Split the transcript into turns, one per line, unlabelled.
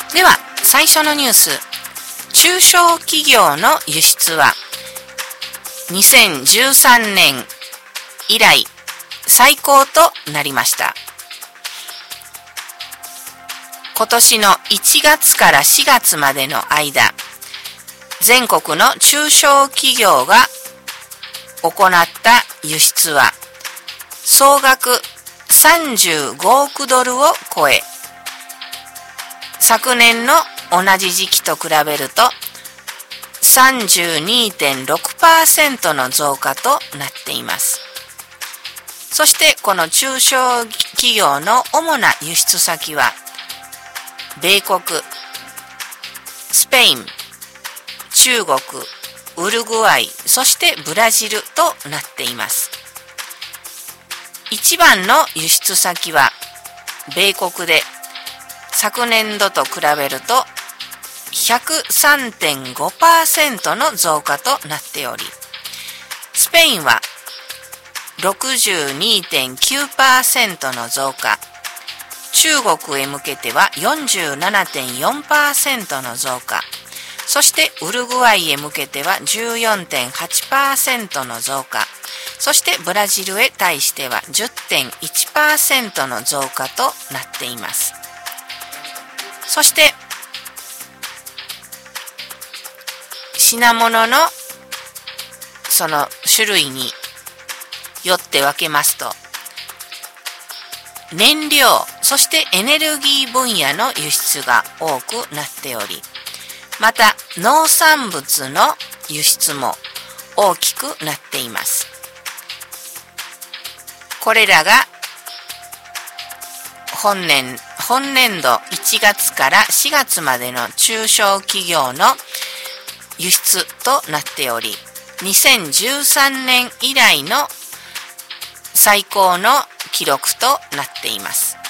では最初のニュース、中小企業の輸出は2013年以来最高となりました。今年の1月から4月までの間、全国の中小企業が行った輸出は総額35億ドルを超え、昨年の同じ時期と比べると 32.6% の増加となっています。そしてこの中小企業の主な輸出先は米国、スペイン、中国、ウルグアイ、そしてブラジルとなっています。一番の輸出先は米国で昨年度と比べると 103.5% の増加となっており、スペインは 62.9% の増加、中国へ向けては 47.4% の増加、そしてウルグアイへ向けては 14.8% の増加、そしてブラジルへ対しては 10.1% の増加となっています。そして品物のその種類によって分けますと、燃料、そしてエネルギー分野の輸出が多くなっており、また農産物の輸出も大きくなっています。これらが本年度1月から4月までの中小企業の輸出となっており、2013年以来の最高の記録となっています。